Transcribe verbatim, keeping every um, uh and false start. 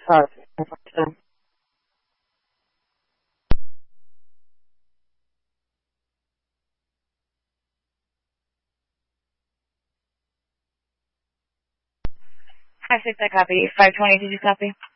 Sorry. Five six, I copy. Five twenty, did you copy?